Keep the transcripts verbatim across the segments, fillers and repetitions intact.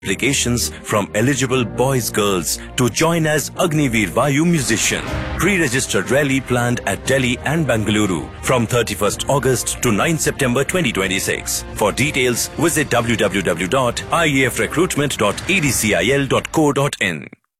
Applications from eligible boys girls to join as Agniveer Vayu musician. Pre-registered rally planned at Delhi and Bengaluru from thirty-first August to ninth September twenty twenty-six. For details, visit w w w dot i e f recruitment dot e d c i l dot co dot in.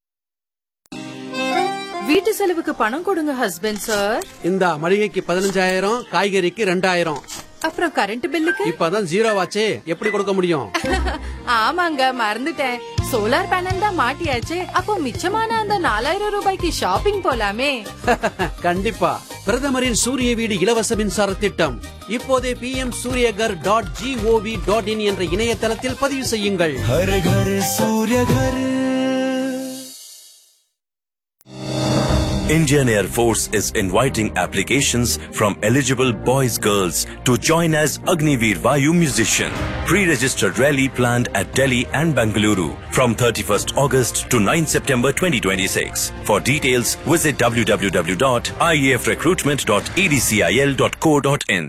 வீட்டு செலவுக்கு பணம் கொடுங்க husband sir. இந்த மளிகைக்கு பதினஞ்சாயிரம், காய்கறிக்கு ரெண்டாயிரம். அப்புறம் current பில்லுக்கு இப்பதான் ஜீரோ ஆச்சே, எப்படி கொடுக்க முடியும்? ஆமாங்க, மறந்துட்டேன். சோலார் பேனல் தான் மாட்டியாச்சு. அப்போ மிச்சமான அந்த நாலாயிரம் ரூபாய்க்கு ஷாப்பிங் போலாமே. கண்டிப்பா. பிரதமரின் சூரிய வீடு இலவச மின்சார திட்டம் இப்போதே B M Surya Ghar dot G O we dot in என்ற இணையதளத்தில் பதிவு செய்யுங்கள். ஹர் கர் சூரிய கர். Indian Air Force is inviting applications from eligible boys girls to join as Agniveer Vayu musician. Pre-registered rally planned at Delhi and Bengaluru from thirty-first August to ninth September twenty twenty-six. For details, visit w w w dot i e f recruitment dot e d c i l dot co dot in.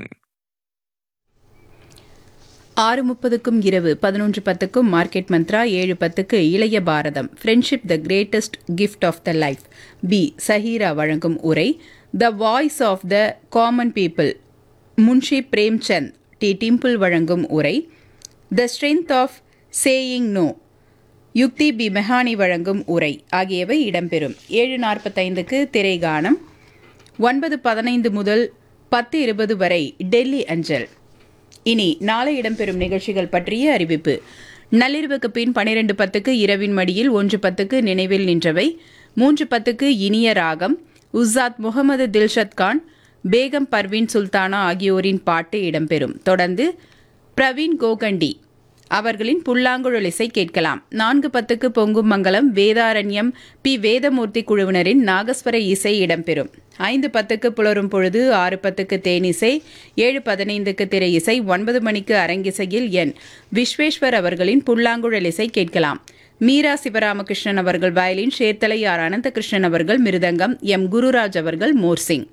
ஆறு முப்பதுக்கும் இரவு பதினொன்று பத்துக்கும் market Mantra, ஏழு பத்துக்கு இளைய பாரதம் friendship the greatest gift of the life be Sahira வழங்கும் உரை. The voice of the common people Munshi Premchand D Dimple வழங்கும் உரை. The strength of saying no யுக்தி பி மெஹானி வழங்கும் உரை ஆகியவை இடம்பெறும். ஏழு நாற்பத்தைந்துக்கு திரைகானம். ஒன்பது பதினைந்து முதல் பத்து இருபது வரை டெல்லி அஞ்சல். இனி நாளை இடம்பெறும் நிகழ்ச்சிகள் பற்றிய அறிவிப்பு. நள்ளிரவுக்கு பின் பனிரெண்டு பத்துக்கு இரவின் மடியில், ஒன்று பத்துக்கு நினைவில் நின்றவை, மூன்று பத்துக்கு இனிய ராகம், உஸ்ஸாத் முகமது தில்ஷத் கான், பேகம் பர்வீன் சுல்தானா ஆகியோரின் பாட்டு இடம்பெறும். தொடர்ந்து பிரவீன் கோகண்டி அவர்களின் புல்லாங்குழல் இசை கேட்கலாம். நான்கு பத்துக்கு பொங்கும் மங்கலம் வேதாரண்யம் பி வேதமூர்த்தி குழுவினரின் நாகஸ்வர இசை இடம்பெறும். ஐந்து பத்துக்கு புலரும் பொழுது, ஆறு பத்துக்கு தேனிசை, ஏழு பதினைந்துக்கு திரை இசை, ஒன்பது மணிக்கு அரங்கிசையில் என் விஸ்வேஸ்வர் அவர்களின் புல்லாங்குழல் இசை கேட்கலாம். மீரா சிவராமகிருஷ்ணன் அவர்கள் வயலின், சேர்த்தலை ஆர் அனந்தகிருஷ்ணன் அவர்கள் மிருதங்கம், எம் குருராஜ் அவர்கள் மோர்சிங்.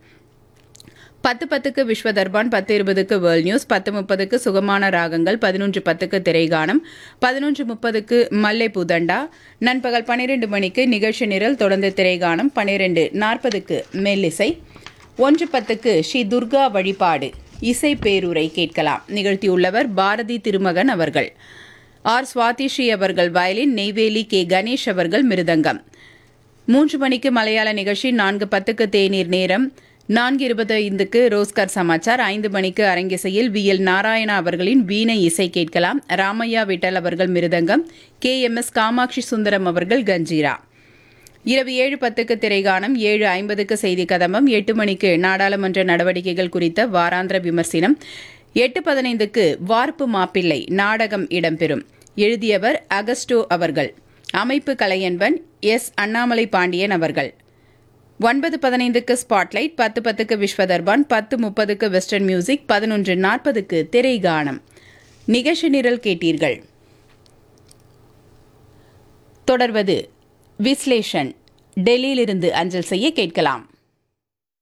பத்து பத்துக்கு விஸ்வதர்பான், பத்து இருபதுக்கு வேர்ல்ட் நியூஸ், பத்து முப்பதுக்கு சுகமான ராகங்கள், பதினொன்று பத்துக்கு திரைகானம், பதினொன்று முப்பதுக்கு மல்லை பூதண்டா, நண்பகல் பன்னிரண்டு மணிக்கு நிகழ்ச்சி நிரல், தொடர்ந்து திரைகானம், பன்னிரண்டு நாற்பதுக்கு மெல்லிசை, ஒன்று பத்துக்கு ஸ்ரீ துர்கா வழிபாடு இசை பேருரை கேட்கலாம். நிகழ்த்தியுள்ளவர் பாரதி திருமகன் அவர்கள். ஆர் சுவாதி ஸ்ரீ அவர்கள் வயலின், நெய்வேலி கே கணேஷ் அவர்கள் மிருதங்கம். மூன்று மணிக்கு மலையாள நிகழ்ச்சி, நான்கு பத்துக்கு தேநீர் நேரம், நான்கு இருபத்தி ஐந்துக்கு ரோஸ்கர் சமாச்சார், ஐந்து மணிக்கு அரங்கிசையில் வி எல் நாராயணா அவர்களின் வீணை இசை கேட்கலாம். ராமையா விட்டல் அவர்கள் மிருதங்கம், K M S Kamakshi Sundaram அவர்கள் கஞ்சீரா. இரவு ஏழு பத்துக்கு திரைகானம், ஏழு ஐம்பதுக்கு செய்தி கதம்பம், எட்டு மணிக்கு நாடாளுமன்ற நடவடிக்கைகள் குறித்த வாராந்திர விமர்சனம், எட்டு பதினைந்துக்கு வார்ப்பு மாப்பிள்ளை நாடகம் இடம்பெறும். எழுதியவர் அகஸ்டோ அவர்கள். அமைப்பு கலையன்பன் எஸ் அண்ணாமலை பாண்டியன் அவர்கள். ஒன்பது பதினைந்துக்கு ஸ்பாட்லைட், பத்து பத்துக்கு விஸ்வதர்பான், பத்து முப்பதுக்கு வெஸ்டர்ன் மியூசிக், பதினொன்று நாற்பதுக்கு திரைகானம். நிகழ்ச்சி நிரல் கேட்டீர்கள். தொடர்வது விஸ்லேஷன் டெல்லியிலிருந்து அஞ்சல் செய்ய கேட்கலாம்.